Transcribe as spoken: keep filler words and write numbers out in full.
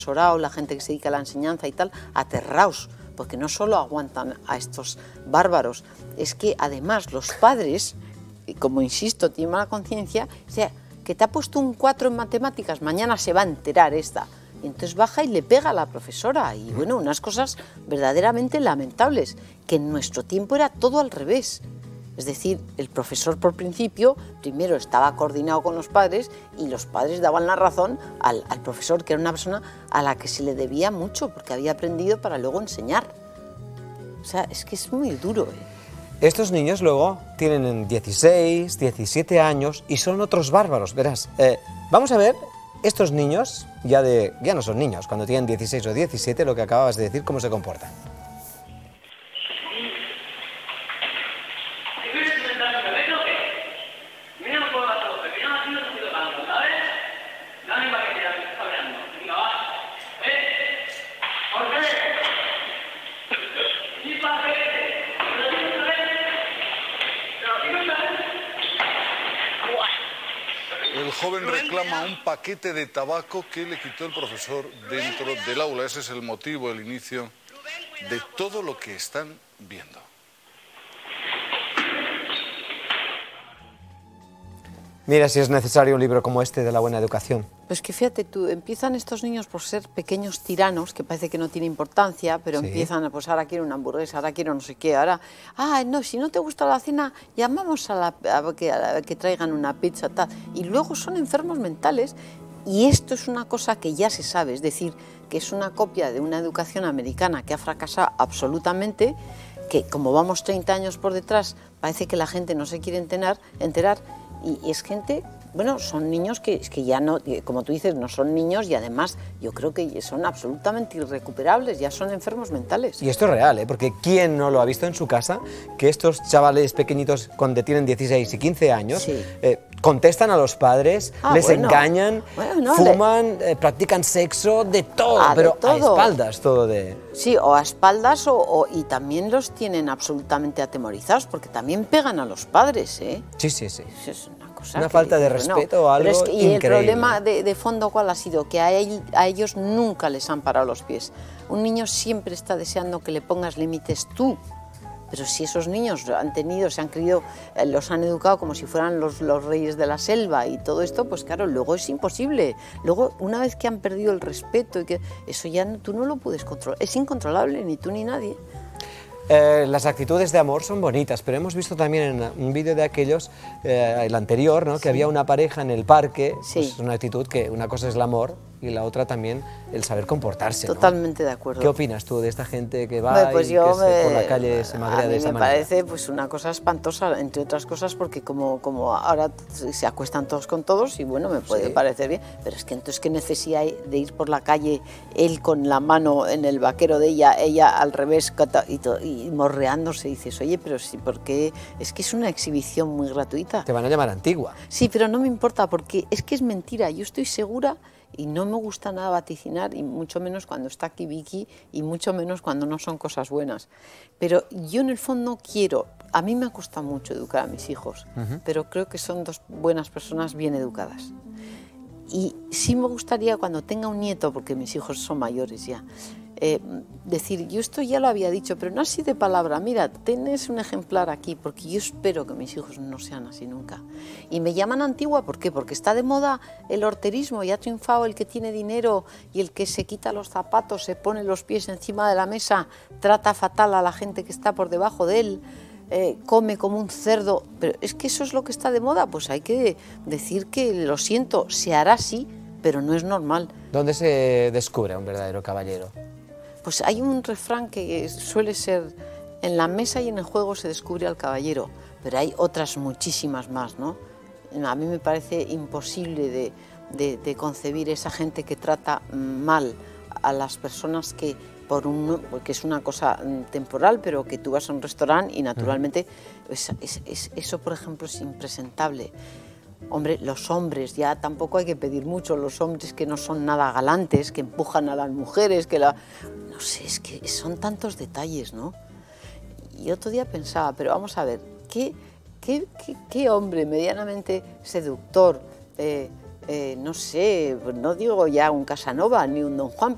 profesorado, la gente que se dedica a la enseñanza y tal, aterraos, porque no solo aguantan a estos bárbaros, es que además los padres, y como insisto, tienen mala conciencia, o sea, que te ha puesto un cuatro en matemáticas, mañana se va a enterar esta. Y entonces baja y le pega a la profesora. Y bueno, unas cosas verdaderamente lamentables, que en nuestro tiempo era todo al revés. Es decir, el profesor por principio, primero estaba coordinado con los padres y los padres daban la razón al, al profesor, que era una persona a la que se le debía mucho, porque había aprendido para luego enseñar. O sea, es que es muy duro, ¿eh? Estos niños luego tienen dieciséis, diecisiete años y son otros bárbaros, verás. Eh, vamos a ver estos niños, ya, de, ya no son niños, cuando tienen dieciséis o diecisiete, lo que acababas de decir, cómo se comportan. El joven reclama un paquete de tabaco que le quitó el profesor dentro del aula. Ese es el motivo, el inicio de todo lo que están viendo. Mira si es necesario un libro como este de la buena educación. Pues que fíjate tú, empiezan estos niños por ser pequeños tiranos, que parece que no tiene importancia, pero sí. Empiezan, pues ahora quiero una hamburguesa, ahora quiero no sé qué, ahora, ah, no, si no te gusta la cena, llamamos a, la, a, que, a que traigan una pizza, tal. Y luego son enfermos mentales, y esto es una cosa que ya se sabe, es decir, que es una copia de una educación americana que ha fracasado absolutamente, que como vamos treinta años por detrás, parece que la gente no se quiere enterar, enterar y, y es gente... Bueno, son niños que, que ya no, como tú dices, no son niños y además yo creo que son absolutamente irrecuperables, ya son enfermos mentales. Y esto es real, ¿eh? Porque ¿quién no lo ha visto en su casa? Que estos chavales pequeñitos, cuando tienen dieciséis y quince años, sí. eh, contestan a los padres, ah, les bueno. engañan, bueno, no, fuman, le... eh, practican sexo, de todo, ah, pero de todo. A espaldas todo de... Sí, o a espaldas o, o, y también los tienen absolutamente atemorizados, porque también pegan a los padres, ¿eh? Sí, sí, sí. Es una cosa una falta de respeto o algo pero es que, y increíble. El problema de, de fondo, ¿cuál ha sido? Que a, él, a ellos nunca les han parado los pies. Un niño siempre está deseando que le pongas límites tú. Pero si esos niños han tenido, se han criado, los han educado como si fueran los, los reyes de la selva y todo esto, pues claro, luego es imposible. Luego, una vez que han perdido el respeto, y que eso ya no, tú no lo puedes controlar, es incontrolable, ni tú ni nadie. Eh, las actitudes de amor son bonitas, pero hemos visto también en un vídeo de aquellos, eh, el anterior, ¿no? Sí. Que había una pareja en el parque, sí. Pues una actitud que una cosa es el amor y la otra también el saber comportarse, ¿no? Totalmente de acuerdo. ¿Qué opinas tú de esta gente que va bueno, pues y yo que me, se, por la calle se magrea de esa manera? A mí me parece pues una cosa espantosa, entre otras cosas, porque como, como ahora se acuestan todos con todos y bueno, me puede sí. parecer bien, pero es que entonces qué necesidad hay de ir por la calle, él con la mano en el vaquero de ella, ella al revés y, to, y morreándose, y dices, oye, pero sí, ¿por qué? Es que es una exhibición muy gratuita. Te van a llamar antigua. Sí, pero no me importa, porque es que es mentira, yo estoy segura. Y no me gusta nada vaticinar, y mucho menos cuando está aquí Vicky, y mucho menos cuando no son cosas buenas. Pero yo en el fondo quiero, a mí me ha costado mucho educar a mis hijos, uh-huh. pero creo que son dos buenas personas bien educadas. Y sí me gustaría cuando tenga un nieto, porque mis hijos son mayores ya, eh, decir, yo esto ya lo había dicho, pero no así de palabra, mira, tenés un ejemplar aquí, porque yo espero que mis hijos no sean así nunca. Y me llaman antigua, ¿por qué? Porque está de moda el horterismo, y ha triunfado el que tiene dinero y el que se quita los zapatos, se pone los pies encima de la mesa, trata fatal a la gente que está por debajo de él, eh, come como un cerdo, pero es que eso es lo que está de moda, pues hay que decir que lo siento, se hará así, pero no es normal. ¿Dónde se descubre a un verdadero caballero? Pues hay un refrán que suele ser, en la mesa y en el juego se descubre al caballero, pero hay otras muchísimas más, ¿no? A mí me parece imposible de, de, de concebir esa gente que trata mal a las personas que, por un, porque es una cosa temporal, pero que tú vas a un restaurante y naturalmente uh-huh. es, es, es, eso, por ejemplo, es impresentable. Hombre, los hombres, ya tampoco hay que pedir mucho, los hombres que no son nada galantes, que empujan a las mujeres, que la... No sé, es que son tantos detalles, ¿no? Y otro día pensaba, pero vamos a ver, ¿qué, qué, qué, qué hombre medianamente seductor, eh, eh, no sé, no digo ya un Casanova ni un Don Juan,